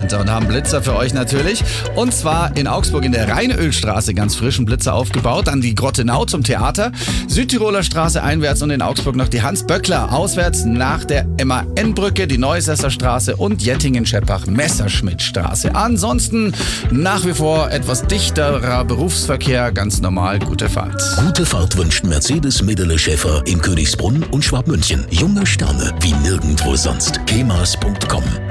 So, und haben Blitzer für euch natürlich. Und zwar in Augsburg in der Rheinölstraße ganz frischen Blitzer aufgebaut. Dann die Grottenau zum Theater. Südtiroler Straße einwärts und in Augsburg noch die Hans-Böckler. Auswärts nach der MAN-Brücke, die Neusesser Straße und Jettingen-Scheppach-Messerschmidt-Straße. Ansonsten nach wie vor etwas dichterer Berufsverkehr. Ganz normal. Gute Fahrt. Gute Fahrt wünscht Mercedes Medele Schäfer in Königsbrunn und Schwabmünchen. Junge Sterne wie nirgendwo sonst. kemas.com